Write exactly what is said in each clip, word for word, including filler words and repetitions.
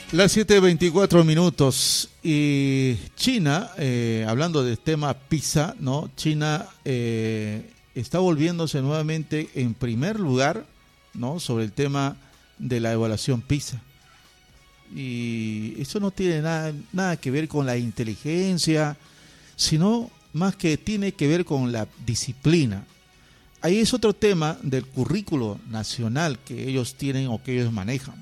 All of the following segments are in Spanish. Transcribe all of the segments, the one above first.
Las siete veinticuatro minutos y China, eh, hablando del tema PISA, ¿no? China eh, está volviéndose nuevamente en primer lugar, ¿no? Sobre el tema de la evaluación PISA. Y eso no tiene nada, nada que ver con la inteligencia, sino más que tiene que ver con la disciplina. Ahí es otro tema del currículo nacional que ellos tienen o que ellos manejan.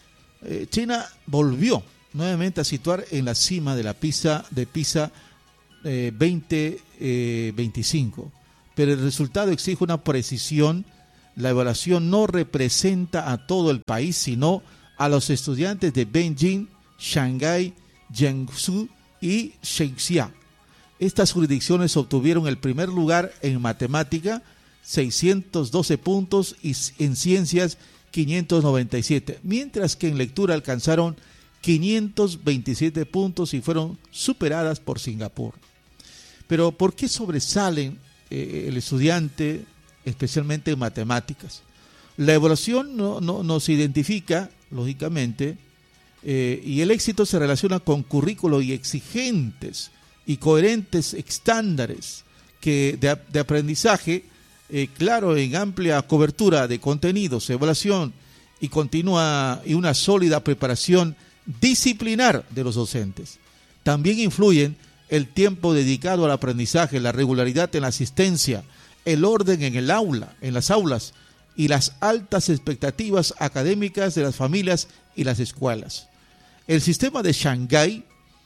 China volvió nuevamente a situar en la cima de la PISA de PISA eh, veinte veinticinco, pero el resultado exige una precisión. La evaluación no representa a todo el país, sino a los estudiantes de Beijing, Shanghái, Jiangsu y Shenzhen. Estas jurisdicciones obtuvieron el primer lugar en matemática, seiscientos doce puntos, y en ciencias quinientos noventa y siete, mientras que en lectura alcanzaron quinientos veintisiete puntos y fueron superadas por Singapur. Pero ¿por qué sobresalen eh, el estudiante, especialmente en matemáticas? La evaluación no, no, nos identifica, lógicamente, eh, y el éxito se relaciona con currículos y exigentes y coherentes estándares que de, de aprendizaje, Eh, claro, en amplia cobertura de contenidos, evaluación y continua y una sólida preparación disciplinar de los docentes. También influyen el tiempo dedicado al aprendizaje, la regularidad en la asistencia, el orden en el aula, en las aulas y las altas expectativas académicas de las familias y las escuelas. El sistema de Shanghái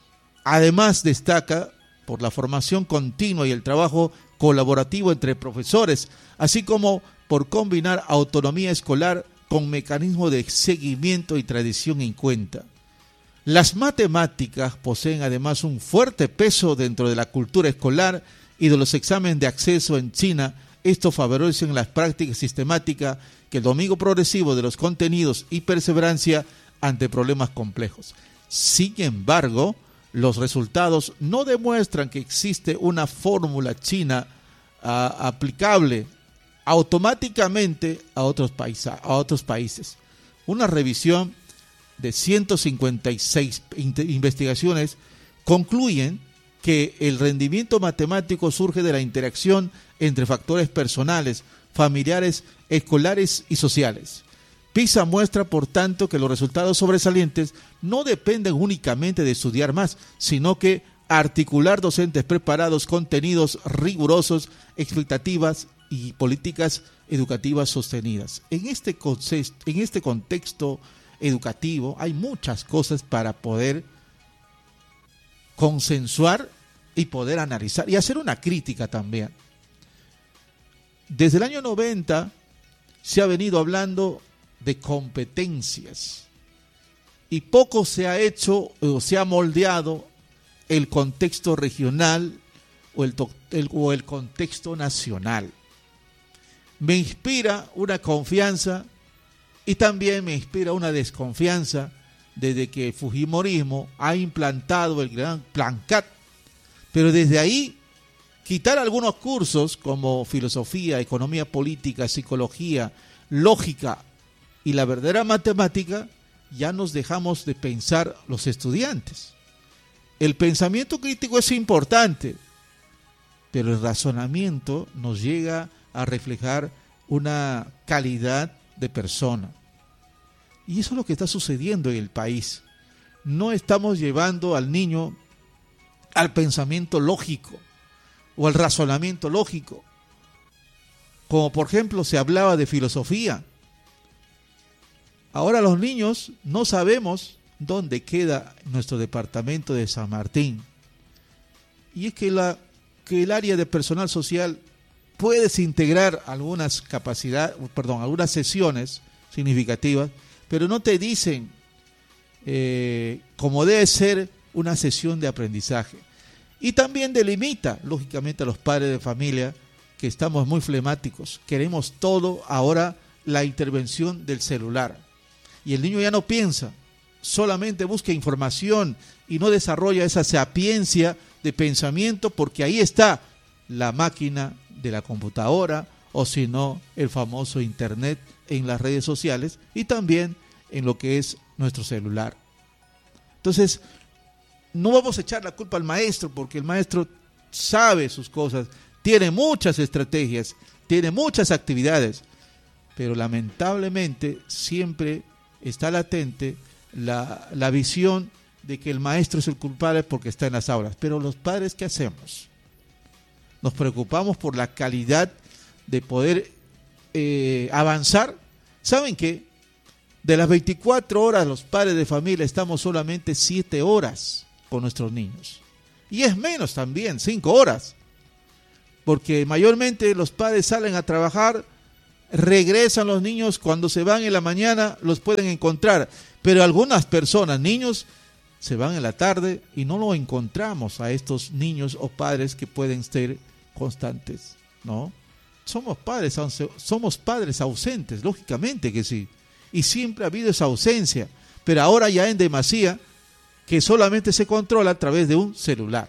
además destaca por la formación continua y el trabajo colaborativo entre profesores, así como por combinar autonomía escolar con mecanismos de seguimiento y tradición en cuenta. Las matemáticas poseen además un fuerte peso dentro de la cultura escolar y de los exámenes de acceso en China. Esto favorece las prácticas sistemáticas, que el dominio progresivo de los contenidos y perseverancia ante problemas complejos. Sin embargo, los resultados no demuestran que existe una fórmula china uh, aplicable automáticamente a otros, paisa, a otros países. Una revisión de ciento cincuenta y seis investigaciones concluyen que el rendimiento matemático surge de la interacción entre factores personales, familiares, escolares y sociales. PISA muestra, por tanto, que los resultados sobresalientes no dependen únicamente de estudiar más, sino que articular docentes preparados, contenidos rigurosos, expectativas y políticas educativas sostenidas. En este contexto, en este contexto educativo hay muchas cosas para poder consensuar y poder analizar y hacer una crítica también. Desde el año noventa se ha venido hablando de competencias y poco se ha hecho o se ha moldeado el contexto regional o el, el, o el contexto nacional. Me inspira una confianza y también me inspira una desconfianza desde que el fujimorismo ha implantado el gran Plan C A T, pero desde ahí quitar algunos cursos como filosofía, economía política, psicología, lógica y la verdadera matemática, ya nos dejamos de pensar los estudiantes. El pensamiento crítico es importante, pero el razonamiento nos llega a reflejar una calidad de persona. Y eso es lo que está sucediendo en el país. No estamos llevando al niño al pensamiento lógico o al razonamiento lógico. Como por ejemplo se hablaba de filosofía. Ahora los niños no sabemos dónde queda nuestro departamento de San Martín. Y es que, la, que el área de personal social puedes integrar algunas capacidades, perdón, algunas sesiones significativas, pero no te dicen eh, cómo debe ser una sesión de aprendizaje. Y también delimita, lógicamente, a los padres de familia que estamos muy flemáticos. Queremos todo ahora la intervención del celular. Y el niño ya no piensa, solamente busca información y no desarrolla esa sapiencia de pensamiento, porque ahí está la máquina de la computadora o si no el famoso internet en las redes sociales y también en lo que es nuestro celular. Entonces, no vamos a echar la culpa al maestro, porque el maestro sabe sus cosas, tiene muchas estrategias, tiene muchas actividades, pero lamentablemente siempre está latente la, la visión de que el maestro es el culpable porque está en las aulas. Pero los padres, ¿qué hacemos? Nos preocupamos por la calidad de poder eh, avanzar. ¿Saben qué? De las veinticuatro horas los padres de familia estamos solamente siete horas con nuestros niños. Y es menos también, cinco horas. Porque mayormente los padres salen a trabajar, regresan los niños, cuando se van en la mañana los pueden encontrar. Pero algunas personas, niños, se van en la tarde y no lo encontramos a estos niños o padres que pueden ser constantes, ¿no? Somos padres, somos padres ausentes, lógicamente que sí. Y siempre ha habido esa ausencia, pero ahora ya en demasía, que solamente se controla a través de un celular.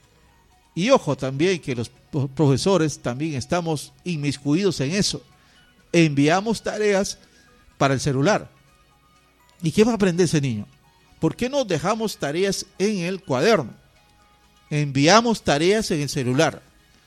Y ojo también que los profesores también estamos inmiscuidos en eso. Enviamos tareas para el celular. ¿Y qué va a aprender ese niño? ¿Por qué no dejamos tareas en el cuaderno? Enviamos tareas en el celular.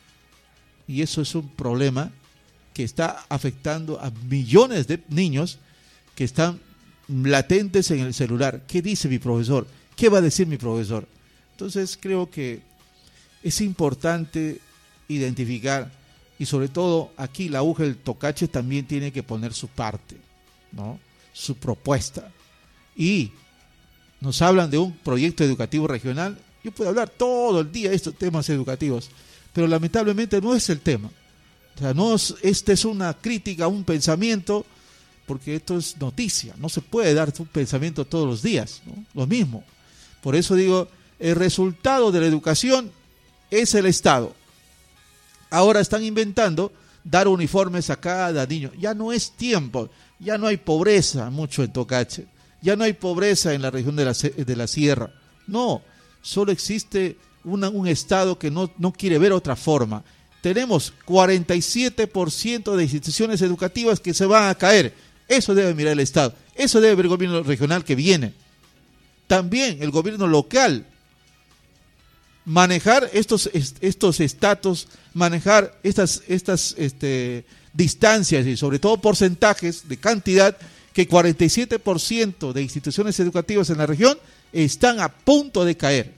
Y eso es un problema que está afectando a millones de niños que están latentes en el celular. ¿Qué dice mi profesor? ¿Qué va a decir mi profesor? Entonces creo que es importante identificar, y sobre todo aquí la U G E L Tocache también tiene que poner su parte, ¿no? Su propuesta. Y nos hablan de un proyecto educativo regional. Yo puedo hablar todo el día de estos temas educativos, pero lamentablemente no es el tema. O sea, no es, esta es una crítica, un pensamiento, porque esto es noticia. No se puede dar un pensamiento todos los días, ¿no? Lo mismo. Por eso digo, el resultado de la educación es el Estado. Ahora están inventando dar uniformes a cada niño. Ya no es tiempo, ya no hay pobreza mucho en Tocache, ya no hay pobreza en la región de la, de la sierra. No, solo existe una, un Estado que no, no quiere ver otra forma. Tenemos cuarenta y siete por ciento de instituciones educativas que se van a caer. Eso debe mirar el Estado, eso debe ver el gobierno regional que viene. También el gobierno local. Manejar estos estos estatus, manejar estas estas este, distancias y sobre todo porcentajes de cantidad, que cuarenta y siete por ciento de instituciones educativas en la región están a punto de caer.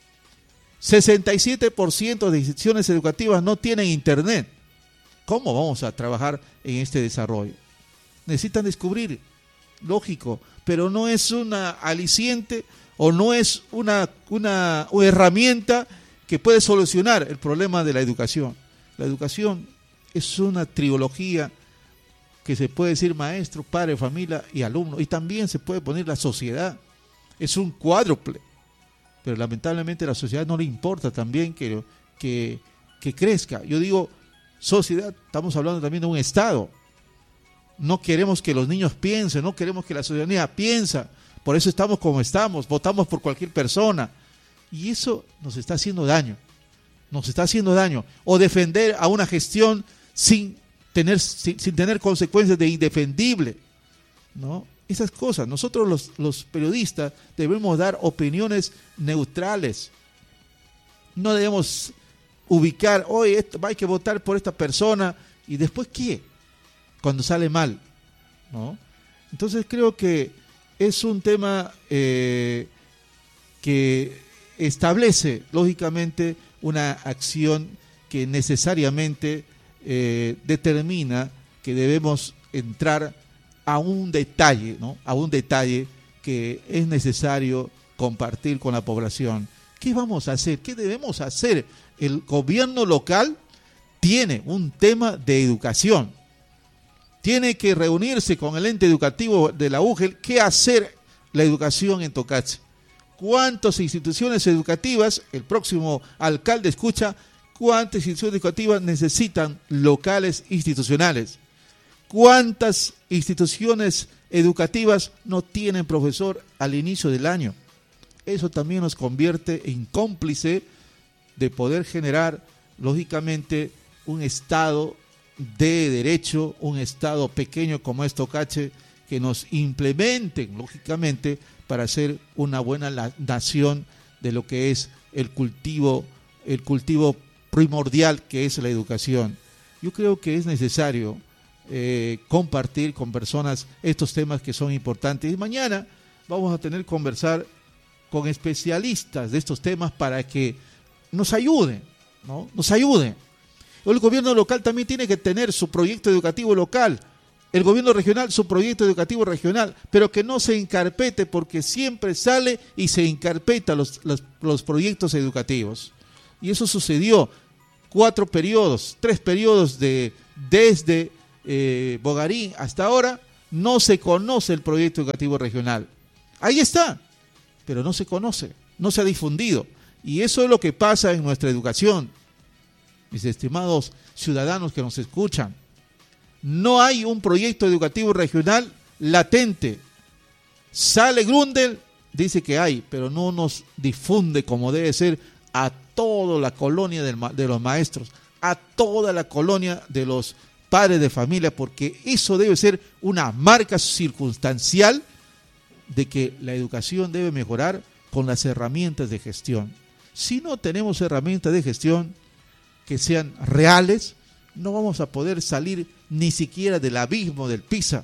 sesenta y siete por ciento de instituciones educativas no tienen internet. ¿Cómo vamos a trabajar en este desarrollo? Necesitan descubrir, lógico, pero no es una aliciente o no es una, una, una herramienta que puede solucionar el problema de la educación. La educación es una trilogía que se puede decir maestro, padre, familia y alumno, y también se puede poner la sociedad. Es un cuádruple, pero lamentablemente a la sociedad no le importa también que, que, que crezca. Yo digo sociedad, estamos hablando también de un Estado. No queremos que los niños piensen, no queremos que la ciudadanía piense. Por eso estamos como estamos, votamos por cualquier persona. Y eso nos está haciendo daño, nos está haciendo daño. O defender a una gestión sin tener, sin, sin tener consecuencias de indefendible, ¿no? Esas cosas. Nosotros los, los periodistas debemos dar opiniones neutrales. No debemos ubicar, oye, esto, hay que votar por esta persona, y después ¿qué? Cuando sale mal, ¿no? Entonces creo que es un tema eh, que establece, lógicamente, una acción que necesariamente eh, determina que debemos entrar a un detalle, ¿no? A un detalle que es necesario compartir con la población. ¿Qué vamos a hacer? ¿Qué debemos hacer? El gobierno local tiene un tema de educación. Tiene que reunirse con el ente educativo de la U G E L. ¿Qué hacer la educación en Tocache? ¿Cuántas instituciones educativas, el próximo alcalde escucha, cuántas instituciones educativas necesitan locales institucionales? ¿Cuántas instituciones educativas no tienen profesor al inicio del año? Eso también nos convierte en cómplice de poder generar, lógicamente, un Estado de derecho, un Estado pequeño como es Tocache, que nos implementen, lógicamente, para hacer una buena nación de lo que es el cultivo, el cultivo primordial que es la educación. Yo creo que es necesario eh, compartir con personas estos temas que son importantes. Y mañana vamos a tener que conversar con especialistas de estos temas para que nos ayuden, ¿no? Nos ayuden. El gobierno local también tiene que tener su proyecto educativo local, el gobierno regional su proyecto educativo regional, pero que no se encarpete, porque siempre sale y se encarpeta los, los, los proyectos educativos. Y eso sucedió, cuatro periodos, tres periodos de desde eh, Bogarín hasta ahora, no se conoce el proyecto educativo regional. Ahí está, pero no se conoce, no se ha difundido. Y eso es lo que pasa en nuestra educación. Mis estimados ciudadanos que nos escuchan, no hay un proyecto educativo regional latente. Sale Grundel, dice que hay, pero no nos difunde como debe ser a toda la colonia de los maestros, a toda la colonia de los padres de familia, porque eso debe ser una marca circunstancial de que la educación debe mejorar con las herramientas de gestión. Si no tenemos herramientas de gestión que sean reales, no vamos a poder salir ni siquiera del abismo del PISA.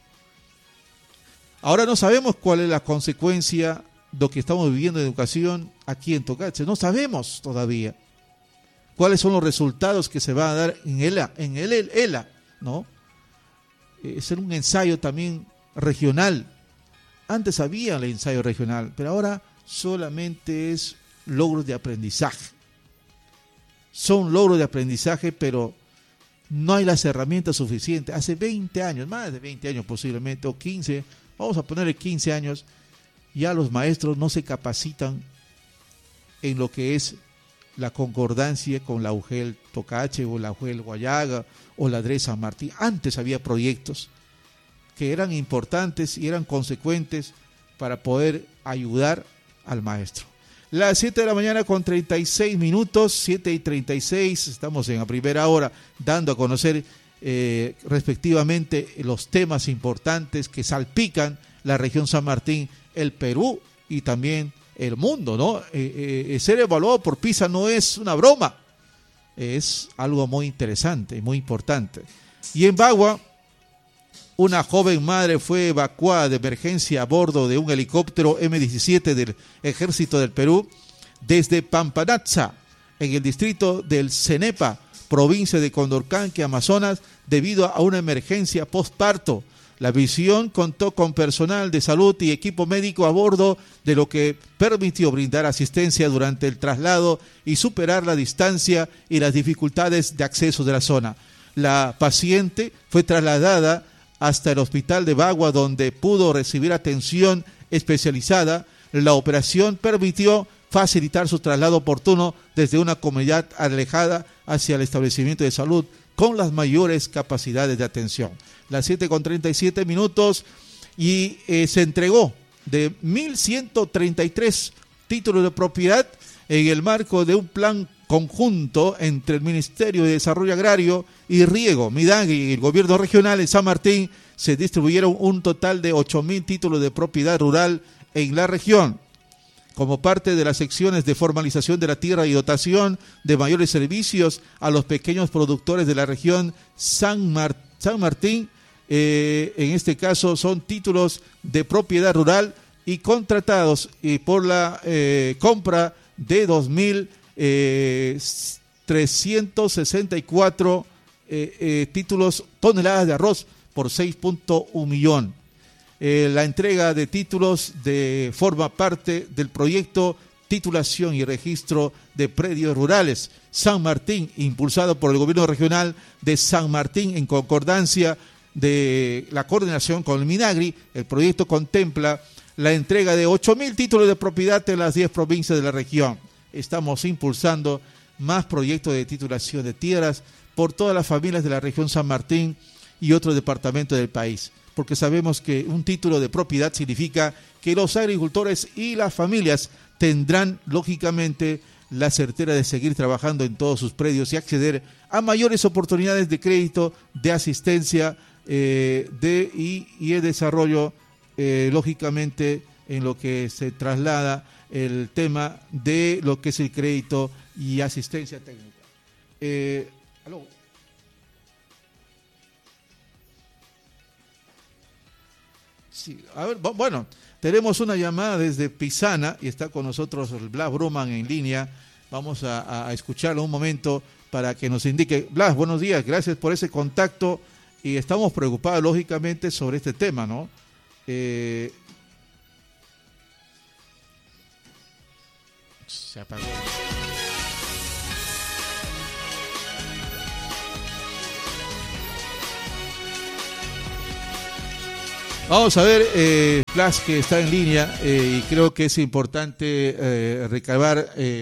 Ahora no sabemos cuál es la consecuencia de lo que estamos viviendo en educación aquí en Tocache. No sabemos todavía cuáles son los resultados que se van a dar en ELA, en el ELA, ¿no? Es un ensayo también regional. Antes había el ensayo regional, pero ahora solamente es logros de aprendizaje. Son logros de aprendizaje, pero no hay las herramientas suficientes. Hace veinte años, más de veinte años posiblemente, o quince, vamos a ponerle quince años, ya los maestros no se capacitan en lo que es la concordancia con la U G E L Tocache o la U G E L Guayaga o la D R E San Martín. Antes había proyectos que eran importantes y eran consecuentes para poder ayudar al maestro. Las siete de la mañana con treinta y seis minutos, siete y treinta y seis, estamos en la primera hora dando a conocer eh, respectivamente los temas importantes que salpican la región San Martín, el Perú y también el mundo, ¿no? Eh, eh, ser evaluado por PISA no es una broma, es algo muy interesante, muy importante. Y en Bagua, una joven madre fue evacuada de emergencia a bordo de un helicóptero eme diecisiete del Ejército del Perú desde Pampanaza, en el distrito del Cenepa, provincia de Condorcanqui, Amazonas, debido a una emergencia postparto. La misión contó con personal de salud y equipo médico a bordo, de lo que permitió brindar asistencia durante el traslado y superar la distancia y las dificultades de acceso de la zona. La paciente fue trasladada hasta el hospital de Bagua, donde pudo recibir atención especializada. La operación permitió facilitar su traslado oportuno desde una comunidad alejada hacia el establecimiento de salud con las mayores capacidades de atención. Las siete con treinta y siete minutos y eh, se entregó de mil ciento treinta y tres títulos de propiedad en el marco de un plan conjunto entre el Ministerio de Desarrollo Agrario y Riego, Midagri y el gobierno regional en San Martín. Se distribuyeron un total de ocho mil títulos de propiedad rural en la región, como parte de las secciones de formalización de la tierra y dotación de mayores servicios a los pequeños productores de la región San, Mar- San Martín. Eh, en este caso son títulos de propiedad rural y contratados y por la eh, compra de dos mil trescientos sesenta y cuatro eh, eh, títulos, toneladas de arroz por seis punto uno millón. Eh, la entrega de títulos de forma parte del proyecto Titulación y Registro de Predios Rurales San Martín, impulsado por el gobierno regional de San Martín en concordancia de la coordinación con el Minagri. El proyecto contempla la entrega de ocho mil títulos de propiedad en las diez provincias de la región. Estamos impulsando más proyectos de titulación de tierras por todas las familias de la región San Martín y otros departamentos del país, porque sabemos que un título de propiedad significa que los agricultores y las familias tendrán lógicamente la certeza de seguir trabajando en todos sus predios y acceder a mayores oportunidades de crédito, de asistencia eh, de, y, y el desarrollo, eh, lógicamente, en lo que se traslada el tema de lo que es el crédito y asistencia técnica. Eh, ¿aló? Sí, a ver, bueno, tenemos una llamada desde Pisana y está con nosotros el Blas Bruman en línea. Vamos a, a escucharlo un momento para que nos indique. Blas, buenos días, gracias por ese contacto y estamos preocupados lógicamente sobre este tema, ¿no? Eh, se apagó. Vamos a ver, eh, Blas, que está en línea, eh, y creo que es importante eh, recabar eh,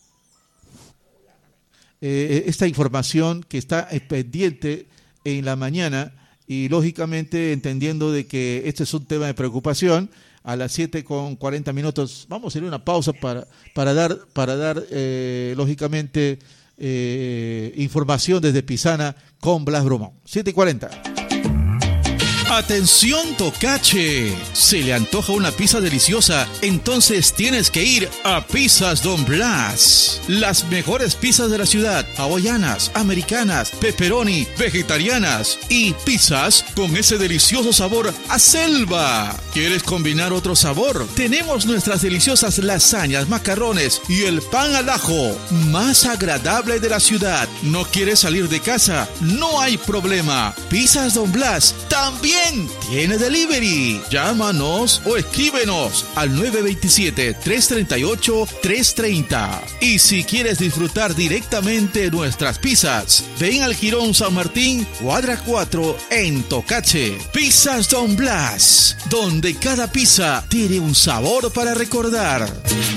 eh, esta información que está pendiente en la mañana y lógicamente entendiendo de que este es un tema de preocupación. A las siete con cuarenta minutos vamos a hacer una pausa para, para dar, para dar eh, lógicamente eh, información desde Pisana con Blas Bruman. siete y cuarenta. Atención Tocache, ¿se le antoja una pizza deliciosa? Entonces tienes que ir a Pizzas Don Blas. Las mejores pizzas de la ciudad, hawaianas, americanas, pepperoni, vegetarianas y pizzas con ese delicioso sabor a selva. ¿Quieres combinar otro sabor? Tenemos nuestras deliciosas lasañas, macarrones y el pan al ajo más agradable de la ciudad. ¿No quieres salir de casa? No hay problema. Pizzas Don Blas también tiene delivery. Llámanos o escríbenos al nueve dos siete, tres tres ocho, tres tres cero. Y si quieres disfrutar directamente nuestras pizzas, ven al Jirón San Martín, cuadra cuatro en Tocache. Pizzas Don Blas, donde cada pizza tiene un sabor para recordar.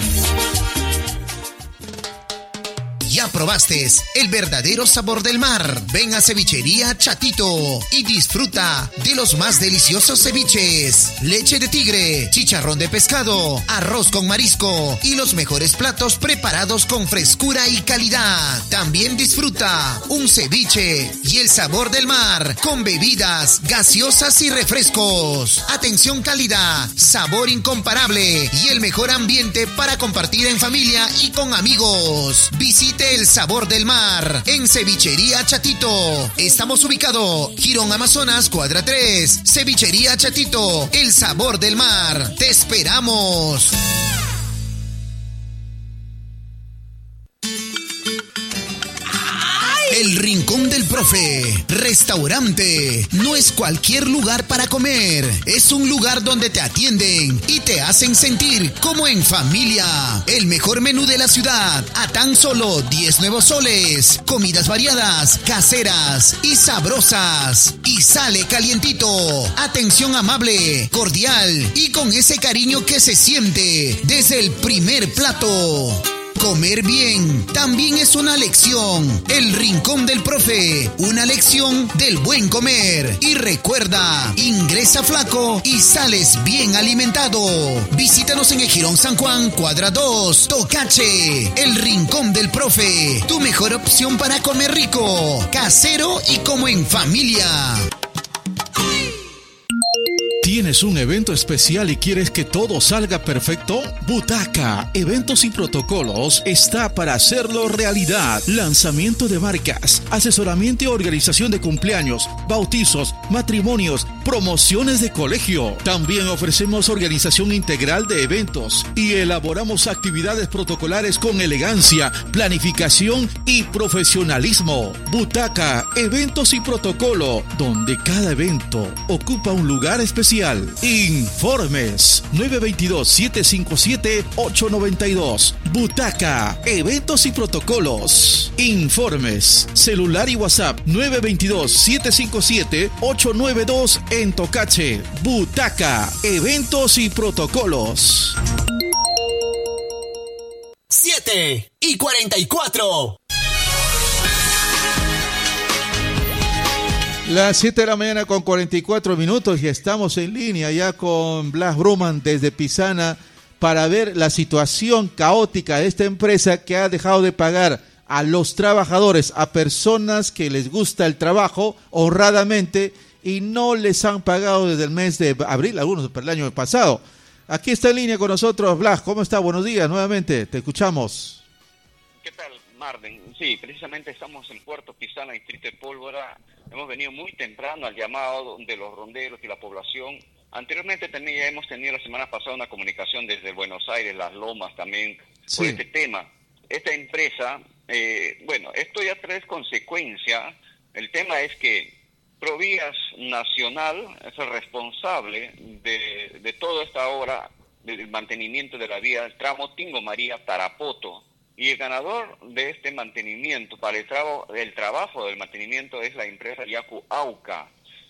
Ya probaste el verdadero sabor del mar. Ven a Cevichería Chatito y disfruta de los más deliciosos ceviches, leche de tigre, chicharrón de pescado, arroz con marisco y los mejores platos preparados con frescura y calidad. También disfruta un ceviche y el sabor del mar con bebidas gaseosas y refrescos. Atención, calidad, sabor incomparable y el mejor ambiente para compartir en familia y con amigos. Visite el sabor del mar en Cevichería Chatito. Estamos ubicados Jirón Amazonas, cuadra tres. Cevichería Chatito, el sabor del mar. Te esperamos. El Rincón del Profe, restaurante, no es cualquier lugar para comer, es un lugar donde te atienden y te hacen sentir como en familia. El mejor menú de la ciudad, a tan solo diez nuevos soles, comidas variadas, caseras y sabrosas. Y sale calientito, atención amable, cordial y con ese cariño que se siente desde el primer plato. Comer bien también es una lección. El Rincón del Profe, una lección del buen comer. Y recuerda, ingresa flaco y sales bien alimentado. Visítanos en el Jirón San Juan, cuadra dos, Tocache. El Rincón del Profe, tu mejor opción para comer rico, casero y como en familia. ¿Tienes un evento especial y quieres que todo salga perfecto? Butaca Eventos y Protocolos está para hacerlo realidad. Lanzamiento de marcas, asesoramiento y organización de cumpleaños, bautizos, matrimonios, promociones de colegio. También ofrecemos organización integral de eventos y elaboramos actividades protocolares con elegancia, planificación y profesionalismo. Butaca Eventos y Protocolo, donde cada evento ocupa un lugar especial. Informes nueve dos dos, siete cinco siete, ocho nueve dos. Butaca Eventos y Protocolos. Informes celular y WhatsApp nueve dos dos, siete cinco siete, ocho nueve dos en Tocache. Butaca Eventos y Protocolos. siete y cuarenta y cuatro. Las siete de la mañana con cuarenta y cuatro minutos y estamos en línea ya con Blas Bruman desde Pisana para ver la situación caótica de esta empresa que ha dejado de pagar a los trabajadores, a personas que les gusta el trabajo honradamente y no les han pagado desde el mes de abril, algunos del año pasado. Aquí está en línea con nosotros Blas. ¿Cómo está? Buenos días nuevamente, te escuchamos. ¿Qué tal, Marden? Sí, precisamente estamos en Puerto Pisana, distrito de Pólvora. Hemos venido muy temprano al llamado de los ronderos y la población. Anteriormente también ya hemos tenido la semana pasada una comunicación desde Buenos Aires, Las Lomas también, Sí. por este tema. Esta empresa, eh, bueno, esto ya trae consecuencia. El tema es que Provías Nacional es el responsable de, de toda esta obra del mantenimiento de la vía del tramo Tingo María Tarapoto. Y el ganador de este mantenimiento, para el, trabo, el trabajo del mantenimiento, es la empresa Yacu Auca.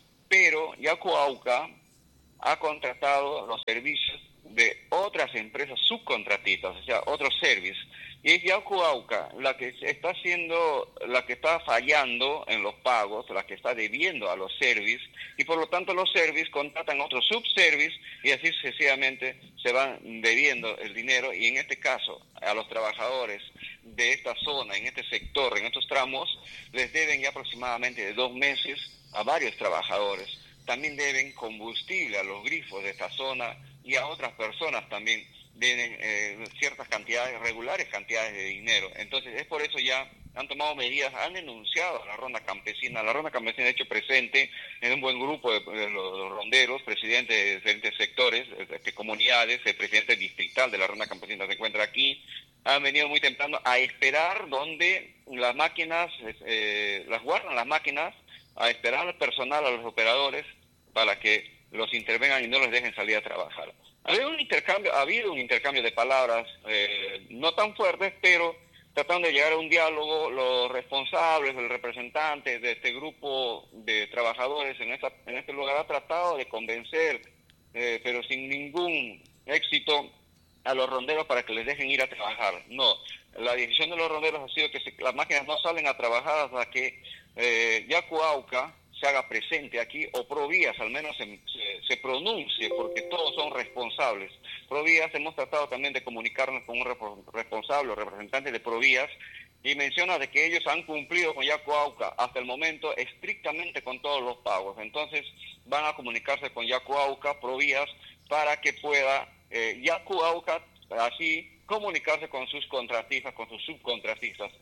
Pero Yacu Auca ha contratado los servicios de otras empresas subcontratistas, o sea, otros servicios. Y es Yacu Auca la que está haciendo, la que está fallando en los pagos, la que está debiendo a los servicios, y por lo tanto los servicios contratan otros subservice y así sucesivamente se van debiendo el dinero, y en este caso a los trabajadores de esta zona, en este sector, en estos tramos, les deben ya aproximadamente de dos meses a varios trabajadores. También deben combustible a los grifos de esta zona y a otras personas también deben eh, ciertas cantidades, regulares cantidades de dinero. Entonces es por eso ya han tomado medidas, han denunciado a la Ronda Campesina. La Ronda Campesina ha hecho presente en un buen grupo de, de los, los ronderos, presidentes de diferentes sectores, de, de comunidades, el presidente distrital de la Ronda Campesina se encuentra aquí. Han venido muy temprano a esperar donde las máquinas, eh, las guardan las máquinas, a esperar al personal, a los operadores, para que los intervengan y no los dejen salir a trabajar. Ha habido un intercambio, ha habido un intercambio de palabras, eh, no tan fuertes, pero tratando de llegar a un diálogo. Los responsables, el representante de este grupo de trabajadores en esta en este lugar ha tratado de convencer, eh, pero sin ningún éxito, a los ronderos para que les dejen ir a trabajar. No, la decisión de los ronderos ha sido que se, las máquinas no salen a trabajar hasta que eh, Yacu Auca se haga presente aquí, o Provías al menos se, se, se pronuncie, porque todos son responsables. Provías, hemos tratado también de comunicarnos con un responsable o representante de Provías, y menciona de que ellos han cumplido con Yacu Auca hasta el momento estrictamente con todos los pagos. Entonces van a comunicarse con Yacu Auca, Provías, para que pueda eh, Yacu Auca así comunicarse con sus contratistas, con sus subcontratistas.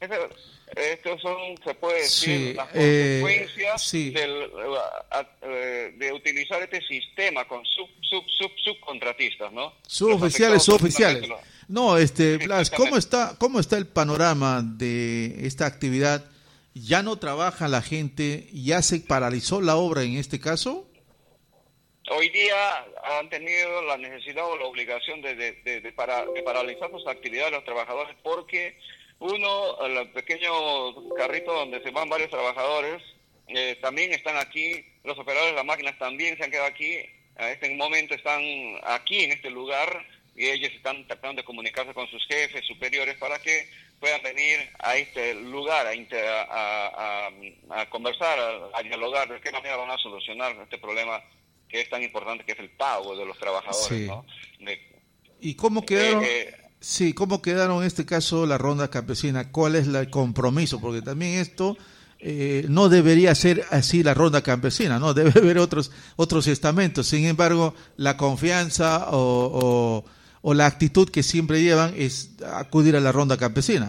Estos son, se puede decir, Sí, las eh, consecuencias sí. del, uh, de utilizar este sistema con sub, sub, sub, subcontratistas, ¿no? Suboficiales, suboficiales. Los... No, este, Blas, ¿cómo está, cómo está el panorama de esta actividad? ¿Ya no trabaja la gente? ¿Ya se paralizó la obra en este caso? Hoy día han tenido la necesidad o la obligación de, de, de, de, para, de paralizar sus actividades los trabajadores, porque uno, el pequeño carrito donde se van varios trabajadores, eh, también están aquí, los operadores de las máquinas también se han quedado aquí, a este momento están aquí en este lugar, y ellos están tratando de comunicarse con sus jefes superiores para que puedan venir a este lugar a, a, a, a conversar, a, a dialogar de qué manera van a solucionar este problema que es tan importante, que es el pago de los trabajadores, Sí. ¿no? De, ¿Y cómo quedaron? eh, eh, Sí, ¿cómo quedaron en este caso la Ronda Campesina? ¿Cuál es el compromiso? Porque también esto eh, no debería ser así la Ronda Campesina, ¿no? Debe haber otros otros estamentos. Sin embargo, la confianza o, o, o la actitud que siempre llevan es acudir a la Ronda Campesina.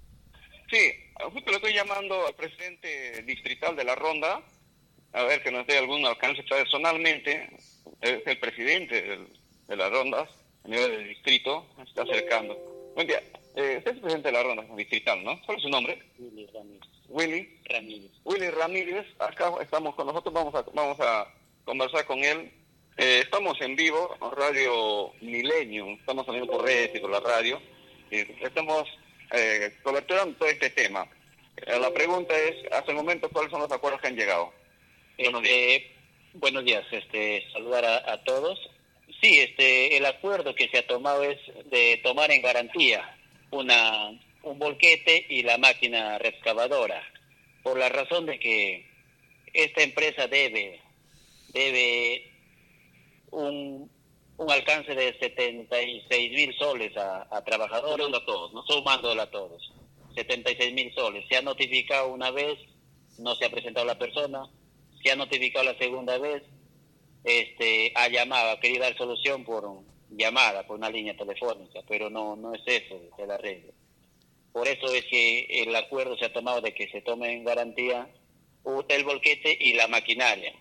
Sí, justo le estoy llamando al presidente distrital de la Ronda, a ver que nos dé algún alcance personalmente. Es el presidente de, de las rondas a nivel del distrito, se está acercando. Buen día, eh, usted es el presidente de la ronda distrital, ¿no? ¿Cuál es su nombre? Willy Ramírez. Willy Ramírez. Willy Ramírez, acá estamos con nosotros, vamos a vamos a conversar con él. Eh, estamos en vivo, en Radio Millennium, estamos saliendo por redes y por la radio, y estamos eh, coberturando todo este tema. Eh, la pregunta es, hasta el momento, ¿cuáles son los acuerdos que han llegado? Buenos días. Este, buenos días, este, saludar a, a todos. Sí, este, el acuerdo que se ha tomado es de tomar en garantía una un volquete y la máquina reexcavadora, por la razón de que esta empresa debe debe un, un alcance de setenta y seis mil soles a, a trabajadores. Sumando a todos, ¿no? Sumándolo a todos. setenta y seis mil soles. Se ha notificado una vez, no se ha presentado la persona, se ha notificado la segunda vez, este, ha llamado, ha querido dar solución por llamada, por una línea telefónica, pero no, no es eso el arreglo. Por eso es que el acuerdo se ha tomado de que se tome en garantía el volquete y la maquinaria.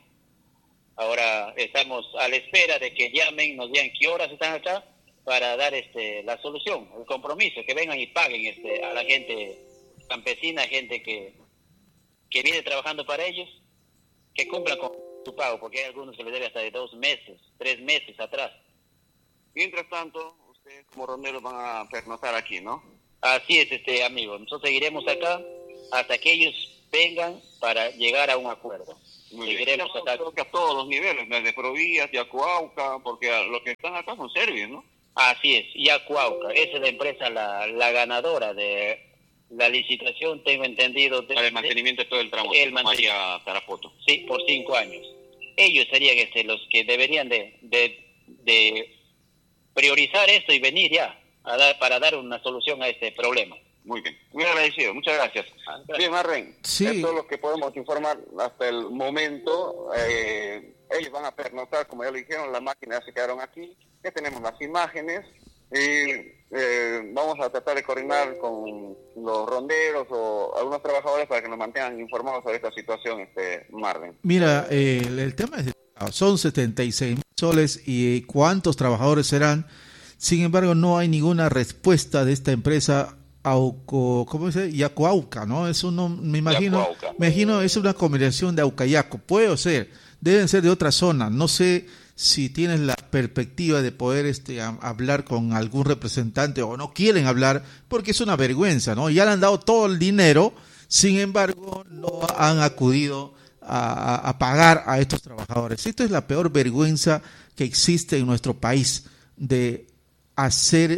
Ahora estamos a la espera de que llamen, nos digan qué horas están acá para dar este la solución, el compromiso, que vengan y paguen este a la gente campesina, gente que, que viene trabajando para ellos, que cumplan con su pago, porque hay algunos que le deben hasta de dos meses, tres meses atrás. Mientras tanto, ustedes como ronderos van a pernoctar aquí, ¿no? Así es, este amigo. Nosotros seguiremos acá hasta que ellos vengan para llegar a un acuerdo. Muy seguiremos bien. acá. Creo que a todos los niveles, desde Provías, Yacuauca, porque los que están acá son serbios, ¿no? Así es, Yacuauca. Esa es la empresa, la, la ganadora de la licitación, tengo entendido. De, Para el mantenimiento de todo el tramo. El María Tarapoto. Sí, por cinco años. Ellos serían este, los que deberían de, de, de priorizar esto y venir ya a dar, para dar una solución a este problema. Muy bien, muy agradecido, muchas gracias. Ah, gracias. Bien, Marren, Sí. esto es lo que podemos informar hasta el momento. Eh, ellos van a pernoctar, como ya lo dijeron, las máquinas se quedaron aquí, ya tenemos las imágenes y eh, vamos a tratar de coordinar con los ronderos o algunos trabajadores para que nos mantengan informados sobre esta situación, este Marren. Mira, eh, el, el tema es, son setenta y seis mil soles y cuántos trabajadores serán. Sin embargo, no hay ninguna respuesta de esta empresa Auco, ¿cómo dice? Yacuauca, ¿no? Es uno, me imagino, Yacuauca. me imagino es una combinación de Aucayaco, puede ser, deben ser de otra zona. No sé si tienes la perspectiva de poder este a, hablar con algún representante o no quieren hablar, porque es una vergüenza, ¿no? Ya le han dado todo el dinero, sin embargo, no han acudido a, a, a pagar a estos trabajadores. Esto es la peor vergüenza que existe en nuestro país, de hacer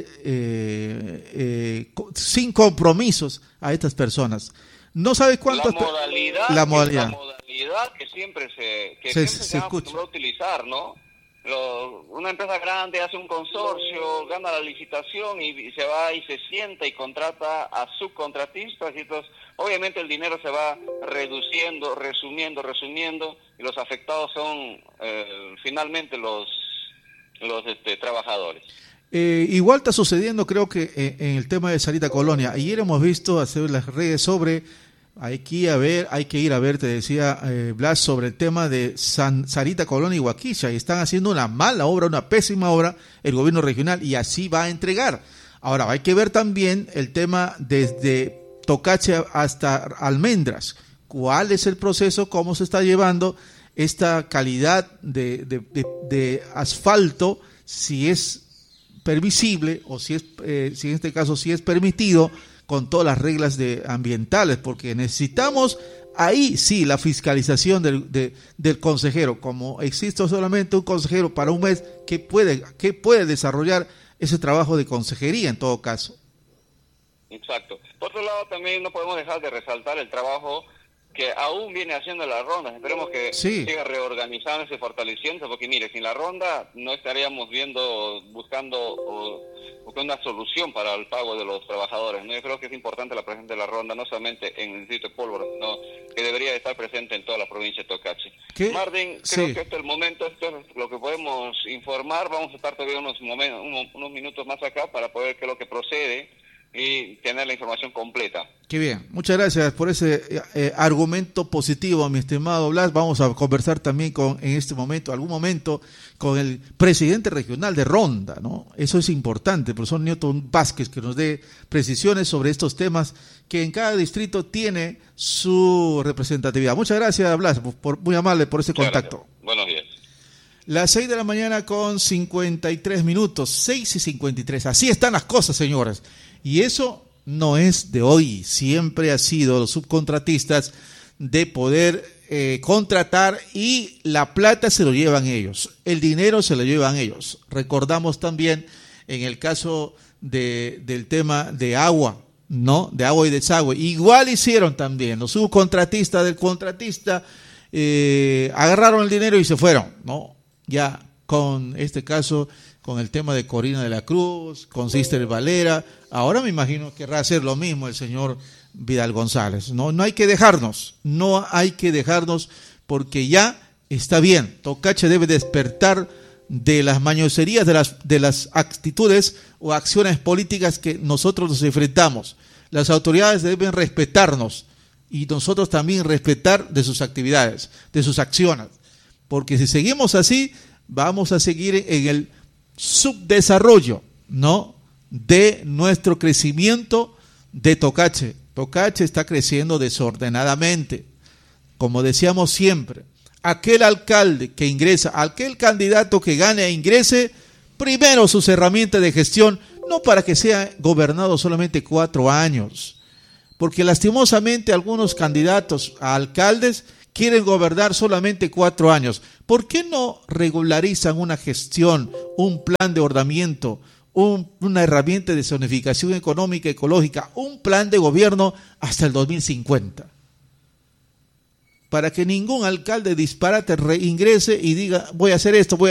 eh, eh, co- sin compromisos a estas personas. No sabe cuántas La modalidad, la modalidad. la modalidad que siempre se que Se- siempre se se, ha escucha. acostumbrado a utilizar, ¿no? Lo- una empresa grande hace un consorcio, gana la licitación y, y se va y se sienta y contrata a subcontratistas y entonces obviamente el dinero se va reduciendo, resumiendo, resumiendo y los afectados son eh, finalmente los los este, trabajadores. Eh, igual está sucediendo, creo que eh, en el tema de Sarita Colonia. Ayer hemos visto hacer las redes sobre, hay que ir a ver, hay que ir a ver, te decía eh, Blas, sobre el tema de San, Sarita Colonia y Huaquicha, y están haciendo una mala obra, una pésima obra el gobierno regional, y así va a entregar. Ahora, hay que ver también el tema desde Tocache hasta Almendras. ¿Cuál es el proceso? ¿Cómo se está llevando esta calidad de, de, de, de asfalto? Si es permisible o si es eh, si en este caso si es permitido con todas las reglas de ambientales, porque necesitamos ahí sí la fiscalización del, de, del consejero. Como existe solamente un consejero para un mes, que puede que puede desarrollar ese trabajo de consejería en todo caso. Exacto. Por otro lado, también no podemos dejar de resaltar el trabajo que aún viene haciendo la ronda. Esperemos que Sí. siga reorganizándose, fortaleciéndose, porque mire, sin la ronda no estaríamos viendo, buscando o, buscando una solución para el pago de los trabajadores, ¿no? Yo creo que es importante la presencia de la ronda, no solamente en el distrito de Pólvora, sino que debería estar presente en toda la provincia de Tocache. ¿Qué? Marvin, creo Sí. que este es el momento, esto es lo que podemos informar. Vamos a estar todavía unos momentos, unos, unos minutos más acá para poder ver qué es lo que procede y tener la información completa. Qué bien, muchas gracias por ese eh, eh, argumento positivo, mi estimado Blas. Vamos a conversar también con, en este momento, algún momento, con el presidente regional de Ronda, ¿no? Eso es importante, profesor Newton Vázquez, que nos dé precisiones sobre estos temas que en cada distrito tiene su representatividad. Muchas gracias, Blas, por, muy amable por ese Muchas contacto. gracias. Buenos días. Las seis de la mañana con cincuenta y tres minutos, seis y cincuenta y tres. Así están las cosas, señores. Y eso no es de hoy, siempre ha sido los subcontratistas de poder eh, contratar y la plata se lo llevan ellos, el dinero se lo llevan ellos. Recordamos también en el caso de, del tema de agua, ¿no? De agua y desagüe. Igual hicieron también los subcontratistas del contratista, eh, agarraron el dinero y se fueron, ¿no? Ya con este caso, con el tema de Corina de la Cruz, con Sister Valera, ahora me imagino que querrá hacer lo mismo el señor Vidal González. No, no hay que dejarnos, no hay que dejarnos, porque ya está bien. Tocache debe despertar de las mañoserías, de las, de las actitudes o acciones políticas que nosotros nos enfrentamos. Las autoridades deben respetarnos y nosotros también respetar de sus actividades, de sus acciones. Porque si seguimos así, vamos a seguir en el subdesarrollo, ¿no?, de nuestro crecimiento de Tocache. Tocache está creciendo desordenadamente. Como decíamos siempre, aquel alcalde que ingresa, aquel candidato que gane e ingrese, primero sus herramientas de gestión, no para que sea gobernado solamente cuatro años, porque lastimosamente algunos candidatos a alcaldes quieren gobernar solamente cuatro años. ¿Por qué no regularizan una gestión, un plan de ordenamiento, un, una herramienta de zonificación económica, ecológica, un plan de gobierno hasta el dos mil cincuenta? Para que ningún alcalde disparate reingrese y diga, voy a hacer esto, voy a